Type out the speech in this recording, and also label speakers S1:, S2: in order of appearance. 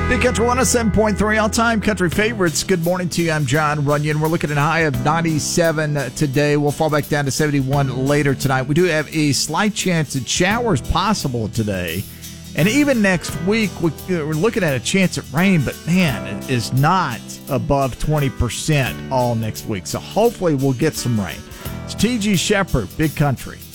S1: Big Country 107.3, all-time country favorites. Good morning to you. I'm John Runyon. We're looking at a high of 97 today. We'll fall back down to 71 later tonight. We do have a slight chance of showers possible today. And even next week, we're looking at a chance at rain, but man, it is not above 20% all next week. So hopefully we'll get some rain. It's T.G. Shepherd, Big Country.